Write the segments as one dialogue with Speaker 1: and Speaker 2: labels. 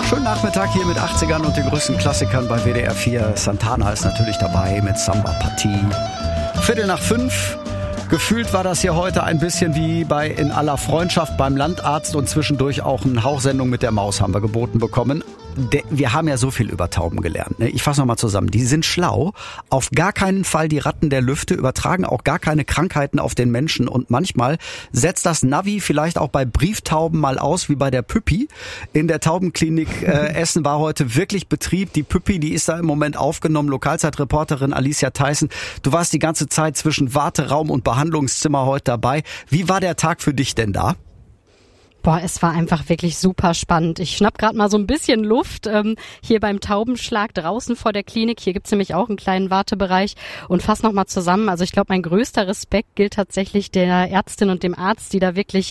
Speaker 1: Schönen Nachmittag hier mit 80ern und den größten Klassikern bei WDR 4. Santana ist natürlich dabei mit Samba-Partie. 4:45. Gefühlt war das hier heute ein bisschen wie bei In aller Freundschaft beim Landarzt und zwischendurch auch eine Hauchsendung mit der Maus haben wir geboten bekommen. Wir haben ja so viel über Tauben gelernt. Ne? Ich fasse nochmal zusammen. Die sind schlau, auf gar keinen Fall die Ratten der Lüfte, übertragen auch gar keine Krankheiten auf den Menschen. Und manchmal setzt das Navi vielleicht auch bei Brieftauben mal aus, wie bei der Püppi. In der Taubenklinik Essen war heute wirklich Betrieb. Die Püppi, die ist da im Moment aufgenommen. Lokalzeitreporterin Alicia Theissen. Du warst die ganze Zeit zwischen Warteraum und Behandlungszimmer heute dabei. Wie war der Tag für dich denn da?
Speaker 2: Boah, es war einfach wirklich super spannend. Ich schnapp gerade mal so ein bisschen Luft hier beim Taubenschlag draußen vor der Klinik. Hier gibt's nämlich auch einen kleinen Wartebereich und fass noch mal zusammen. Also ich glaube, mein größter Respekt gilt tatsächlich der Ärztin und dem Arzt, die da wirklich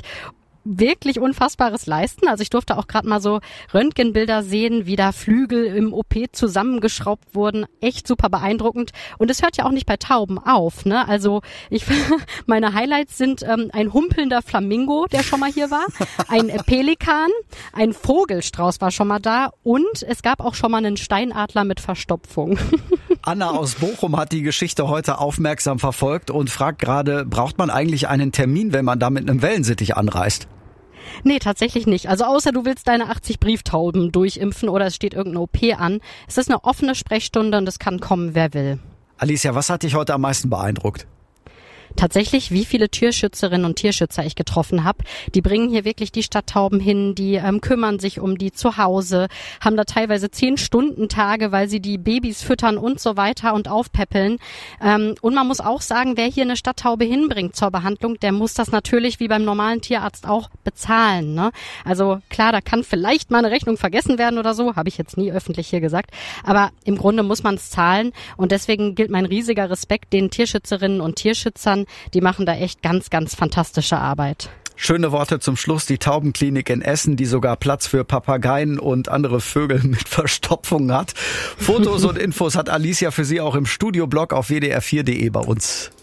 Speaker 2: Unfassbares leisten. Also ich durfte auch gerade mal so Röntgenbilder sehen, wie da Flügel im OP zusammengeschraubt wurden. Echt super beeindruckend. Und es hört ja auch nicht bei Tauben auf, ne? Also meine Highlights sind ein humpelnder Flamingo, der schon mal hier war, ein Pelikan, ein Vogelstrauß war schon mal da und es gab auch schon mal einen Steinadler mit Verstopfung.
Speaker 1: Anna aus Bochum hat die Geschichte heute aufmerksam verfolgt und fragt gerade, braucht man eigentlich einen Termin, wenn man da mit einem Wellensittich anreist?
Speaker 2: Nee, tatsächlich nicht. Also außer du willst deine 80 Brieftauben durchimpfen oder es steht irgendeine OP an. Es ist eine offene Sprechstunde und es kann kommen, wer will.
Speaker 1: Alicia, was hat dich heute am meisten beeindruckt?
Speaker 2: Tatsächlich, wie viele Tierschützerinnen und Tierschützer ich getroffen habe. Die bringen hier wirklich die Stadttauben hin, die kümmern sich um die zu Hause, haben da teilweise 10-Stunden-Tage, weil sie die Babys füttern und so weiter und aufpäppeln. Und man muss auch sagen, wer hier eine Stadttaube hinbringt zur Behandlung, der muss das natürlich wie beim normalen Tierarzt auch bezahlen. Ne? Also klar, da kann vielleicht mal eine Rechnung vergessen werden oder so, habe ich jetzt nie öffentlich hier gesagt. Aber im Grunde muss man es zahlen und deswegen gilt mein riesiger Respekt den Tierschützerinnen und Tierschützern. Die machen da echt ganz, ganz fantastische Arbeit.
Speaker 1: Schöne Worte zum Schluss. Die Taubenklinik in Essen, die sogar Platz für Papageien und andere Vögel mit Verstopfung hat. Fotos und Infos hat Alicia für Sie auch im Studioblog auf wdr4.de bei uns.